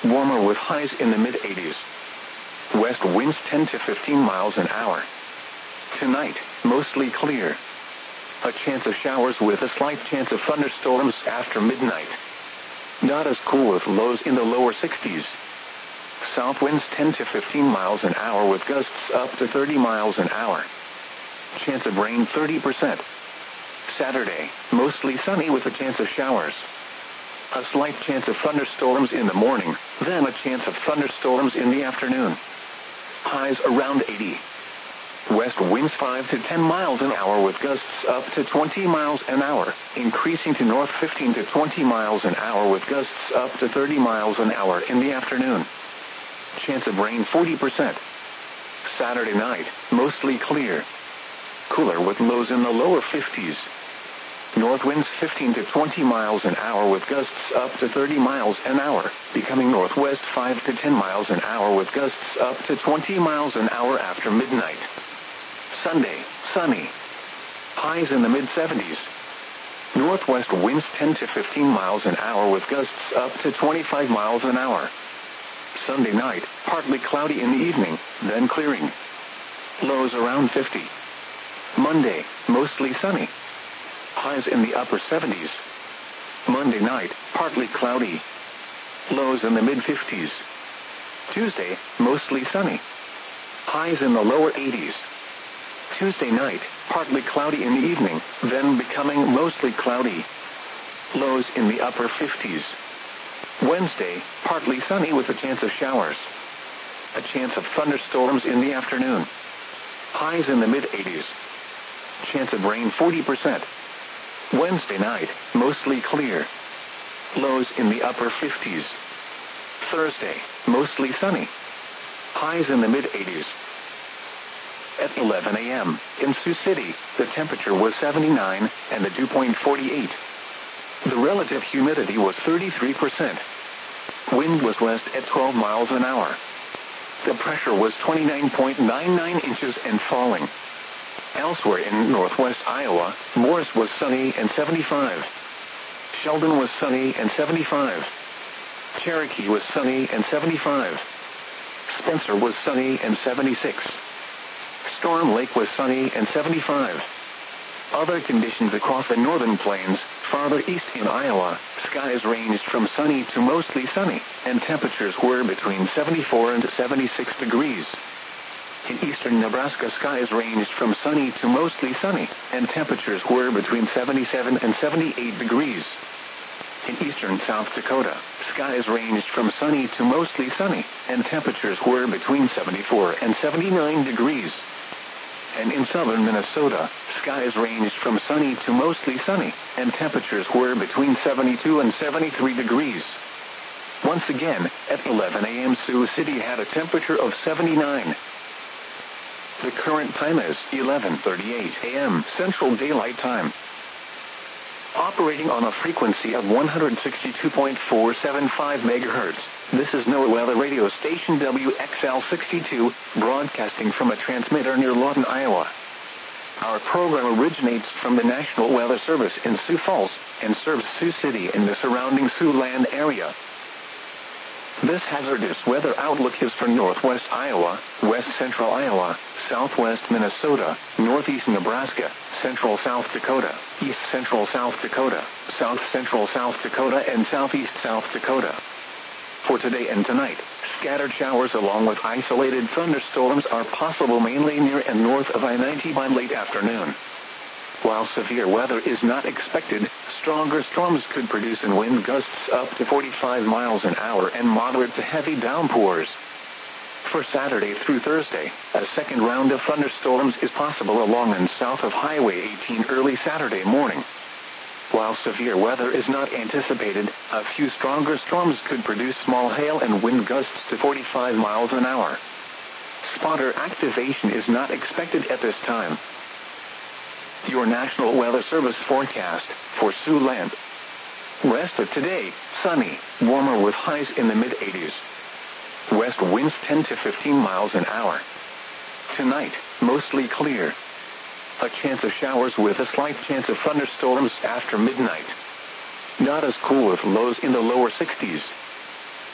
warmer with highs in the mid-80s. West winds 10 to 15 miles an hour. Tonight, mostly clear. A chance of showers with a slight chance of thunderstorms after midnight. Not as cool with lows in the lower 60s. South winds 10 to 15 miles an hour with gusts up to 30 miles an hour. Chance of rain 30%. Saturday, mostly sunny with a chance of showers. A slight chance of thunderstorms in the morning, then a chance of thunderstorms in the afternoon. Highs around 80. West winds 5 to 10 miles an hour with gusts up to 20 miles an hour, increasing to north 15 to 20 miles an hour with gusts up to 30 miles an hour in the afternoon. Chance of rain 40%. Saturday night, mostly clear. Cooler with lows in the lower 50s. North winds 15 to 20 miles an hour with gusts up to 30 miles an hour, becoming northwest 5 to 10 miles an hour with gusts up to 20 miles an hour after midnight. Sunday, sunny. Highs in the mid-70s. Northwest winds 10 to 15 miles an hour with gusts up to 25 miles an hour. Sunday night, partly cloudy in the evening, then clearing. Lows around 50. Monday, mostly sunny. Highs in the upper 70s. Monday night, partly cloudy. Lows in the mid-50s. Tuesday, mostly sunny. Highs in the lower 80s. Tuesday night, partly cloudy in the evening, then becoming mostly cloudy. Lows in the upper 50s. Wednesday, partly sunny with a chance of showers. A chance of thunderstorms in the afternoon. Highs in the mid-80s. Chance of rain 40%. Wednesday night, mostly clear. Lows in the upper 50s. Thursday, mostly sunny. Highs in the mid-80s. At 11 a.m., in Sioux City, the temperature was 79, and the dew point 48. The relative humidity was 33%. Wind was west at 12 miles an hour. The pressure was 29.99 inches and falling. Elsewhere in northwest Iowa, Morris was sunny and 75. Sheldon was sunny and 75. Cherokee was sunny and 75. Spencer was sunny and 76. Storm Lake was sunny and 75. Other conditions across the northern plains, farther east in Iowa, skies ranged from sunny to mostly sunny, and temperatures were between 74 and 76 degrees. In eastern Nebraska, skies ranged from sunny to mostly sunny, and temperatures were between 77 and 78 degrees. In eastern South Dakota, skies ranged from sunny to mostly sunny, and temperatures were between 74 and 79 degrees. And in southern Minnesota, skies ranged from sunny to mostly sunny, and temperatures were between 72 and 73 degrees. Once again, at 11 a.m. Sioux City had a temperature of 79. The current time is 11:38 a.m. Central Daylight Time. Operating on a frequency of 162.475 MHz, this is NOAA Weather Radio Station WXL62, broadcasting from a transmitter near Lawton, Iowa. Our program originates from the National Weather Service in Sioux Falls and serves Sioux City and the surrounding Siouxland area. This hazardous weather outlook is for northwest Iowa, west central Iowa, southwest Minnesota, northeast Nebraska, central South Dakota, east central South Dakota, south central South Dakota, and southeast South Dakota. For today and tonight, scattered showers along with isolated thunderstorms are possible mainly near and north of I-90 by late afternoon. While severe weather is not expected, stronger storms could produce in wind gusts up to 45 miles an hour and moderate to heavy downpours. For Saturday through Thursday, a second round of thunderstorms is possible along and south of Highway 18 early Saturday morning. While severe weather is not anticipated, a few stronger storms could produce small hail and wind gusts to 45 miles an hour. Spotter activation is not expected at this time. Your National Weather Service forecast for Siouxland. Rest of today, sunny, warmer with highs in the mid-80s. West winds 10 to 15 miles an hour. Tonight, mostly clear. A chance of showers with a slight chance of thunderstorms after midnight. Not as cool with lows in the lower 60s.